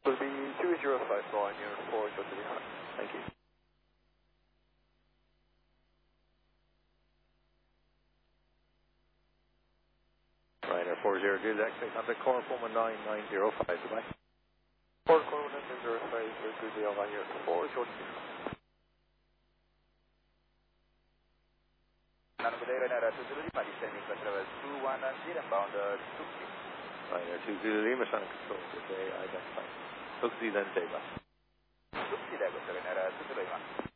Will be 205 on your 4 to 300. Thank you. Ryanair 40 good, exit contact core Puma 9905, goodbye. 4 coordinate 05, good deal on your 4 short 0. Good day, Ryanair 205, descending by travel 2110 and bound Tuxi. Ryanair 20 Lima, Sonic Control, good day, identify. Tuxi then Deva. Tuxi, there goes Ryanair 205.